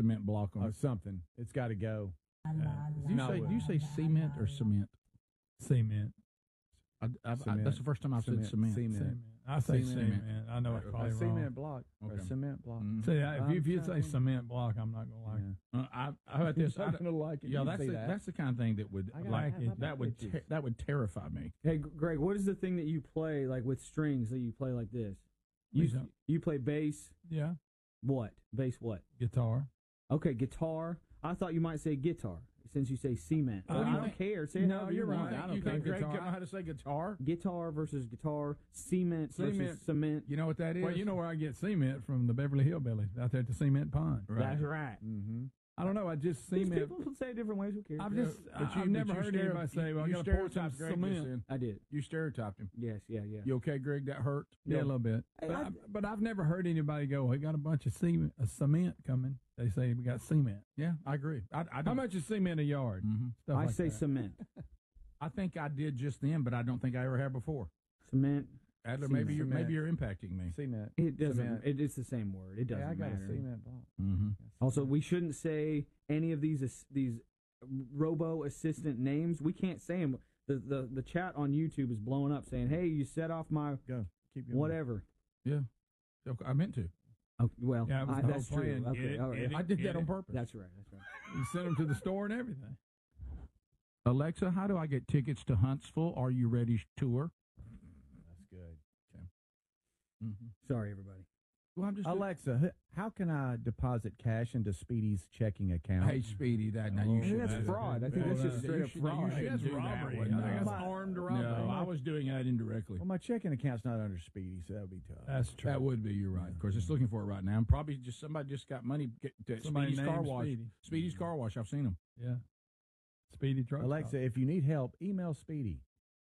cement block on or it. something. It's got to go. Do you say cement or cement? Cement. That's the first time I've said cement. I say cement. I know it's probably A wrong. cement block. Okay. A cement block. Mm. See, if you say cement block, I'm not gonna like it. How about this? I'm not gonna like it. Yeah, You that's say the, that. that's the kind of thing that would that would terrify me. Hey, Greg, what is the thing that you play like with strings that you play like this? What's that? You play bass. Yeah, What? Bass what? guitar. Okay, guitar. I thought you might say guitar since you say cement. I I don't don't care. Say No, however you're you want. right. I don't You think think Greg guitar. don't know how to say guitar? Guitar versus guitar. Cement Cement. versus cement. You know what that is? Well, you know where I get cement from, the Beverly Hillbillies out there at the cement pond. That's right. Mm-hmm. I don't know. I just These cement. people say it different ways. Who cares? I've never heard anybody say, "Well, I got to pour some stereotyped Greg just cement." then. I did. You stereotyped him. Yes. Yeah. You okay, Greg? That hurt? Yeah, a little bit. Hey, But I've never heard anybody go, "We got a bunch of cement coming." They say we got cement. Yeah, I agree. I How don't. much is cement a yard? Mm-hmm. Stuff I like say that. cement. I think I did just then, but I don't think I ever have before. Cement. Adler, Cement. maybe you're impacting me. Cement. It doesn't. Cement. It's the same word. It doesn't Yeah, I got matter. a cement block. Mm-hmm. Also, we shouldn't say any of these robo assistant names. We can't say them. The chat on YouTube is blowing up saying, "Hey, you set off my Go. Keep going. whatever." Yeah, I meant to. Oh, well, Yeah, it was the that's whole true. plan. Okay, Get it, all right. get it. I did that on purpose. That's right. That's right. You send them to the store and everything. Alexa, how do I get tickets to Huntsville? Are you ready? Tour. That's good. Mm-hmm. Sorry, everybody. Well, I'm just Alexa, how can I deposit cash into Speedy's checking account? Hey, Speedy, that now you should. That's fraud. I think that's just straight up fraud. That's robbery. I think that's armed robbery. No, I was doing that indirectly. Well, my checking account's not under Speedy, so that would be tough. That's true. That would be. You're right. Of course, it's looking for it right now. And probably just somebody just got money to Somebody Speedy's car named wash. Speedy. Speedy's car wash. I've seen them. Yeah. Speedy truck. Alexa, stop. if you need help, email Speedy.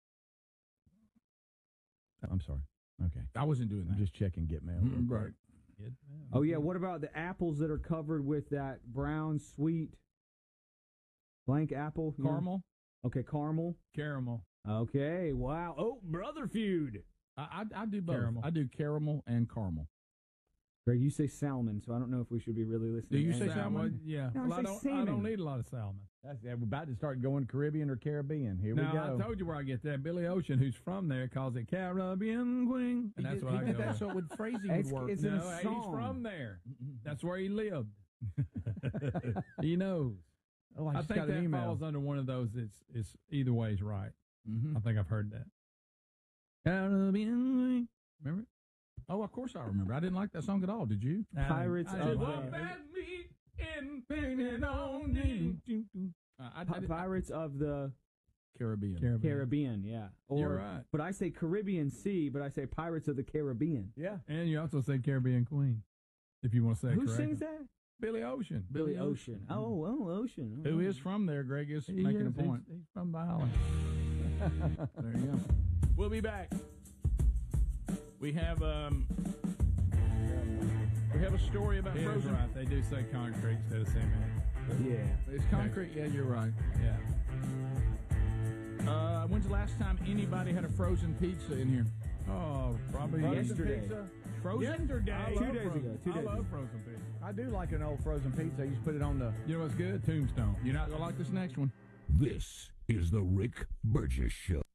I'm sorry. Okay. I wasn't doing I'm that. just checking Get Mail. Mm, right. Oh yeah. What about the apples that are covered with that brown sweet blank apple? You know? Caramel. Okay, caramel. Caramel. Okay. Wow. Oh, brother feud. I do both. Caramel. I do caramel and caramel. Greg, you say salmon, so I don't know if we should be really listening. Do you to say that. salmon? Yeah. No, I Well, say I don't salmon. need a lot of salmon. We're about to start going Caribbean or Caribbean. Here we Now, go. I told you where I get that. Billy Ocean, who's from there, calls it Caribbean Queen. And that's what I did go that with. so it would phrasing would work. It's in a No, he's song. from there. That's where he lived. He knows. Oh, I just think got that an email. falls under one of those. It's either way is right. Mm-hmm. I think I've heard that. Caribbean Queen. Remember? Oh, of course I remember. I didn't like that song at all. Did you? Pirates I of didn't the- like it. And painted on you. Pirates of the Caribbean. Caribbean, yeah. Or, You're right. But I say Caribbean Sea, but I say Pirates of the Caribbean. Yeah. And you also say Caribbean Queen, if you want to say it Who correctly. sings that? Billy Ocean. Billy Ocean. Oh, Ocean. Who is from there? Greg is He making is. a point. He's from the island. There you go. We'll be back. We have a story about He is frozen. right. They do say concrete instead of cement. Yeah. It's concrete. Yeah, you're right. Yeah. When's the last time anybody had a frozen pizza in here? Oh, probably Yesterday. Frozen? Yesterday. I love 2 days ago. 2 I days love ago. frozen pizza. I do like an old frozen pizza. You just put it on the... You know what's good? Tombstone. You're not gonna like this next one. This is the Rick Burgess Show.